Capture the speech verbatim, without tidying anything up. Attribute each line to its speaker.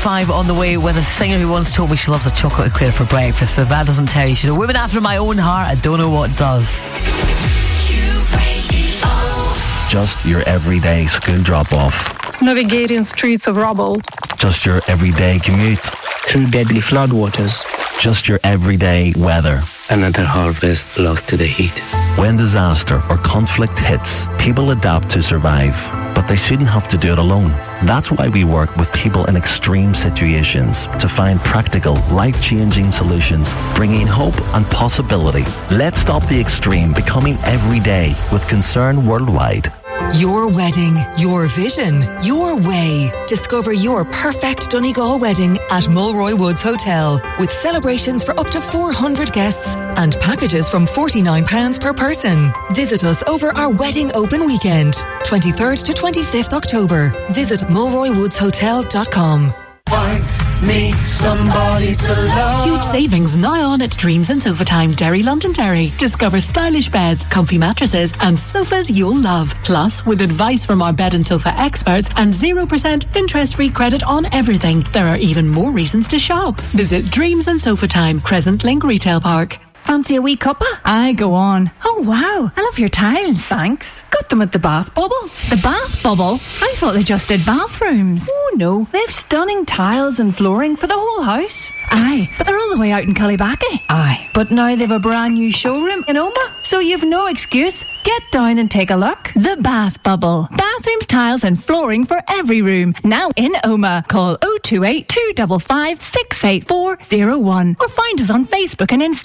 Speaker 1: five on the way with a singer who once told me she loves a chocolate eclair for breakfast. So if that doesn't tell you, she's a woman after my own heart. I don't know what does.
Speaker 2: Just your everyday school drop-off.
Speaker 3: Navigating streets of rubble.
Speaker 2: Just your everyday commute.
Speaker 4: Through deadly floodwaters.
Speaker 2: Just your everyday weather.
Speaker 4: Another harvest lost to the heat.
Speaker 2: When disaster or conflict hits, people adapt to survive, but they shouldn't have to do it alone. That's why we work with people in extreme situations to find practical, life-changing solutions, bringing hope and possibility. Let's stop the extreme becoming everyday with Concern Worldwide.
Speaker 5: Your wedding, your vision, your way. Discover your perfect Donegal wedding at Mulroy Woods Hotel with celebrations for up to four hundred guests and packages from forty-nine pounds per person. Visit us over our wedding open weekend, twenty-third to twenty-fifth October. Visit mulroy woods hotel dot com.
Speaker 6: Find me somebody to love.
Speaker 7: Huge savings now on at Dreams and Sofa Time, Derry, Londonderry. Discover stylish beds, comfy mattresses and sofas you'll love. Plus, with advice from our bed and sofa experts and zero percent interest-free credit on everything, there are even more reasons to shop. Visit Dreams and Sofa Time, Crescent Link Retail Park.
Speaker 8: Fancy a wee cuppa?
Speaker 9: Aye, go on. Oh, wow. I love your tiles.
Speaker 8: Thanks. Got them at the Bath Bubble.
Speaker 9: The Bath Bubble? I thought they just did bathrooms.
Speaker 8: Oh, no. They have stunning tiles and flooring for the whole house.
Speaker 9: Aye, but they're all the way out in Cullybackey.
Speaker 8: Aye, but now they've a brand new showroom in Oma, so you've no excuse. Get down and take a look.
Speaker 9: The Bath Bubble. Bathrooms, tiles and flooring for every room. Now in Oma. Call oh two eight, two five five, six eight four oh one or find us on Facebook and Instagram.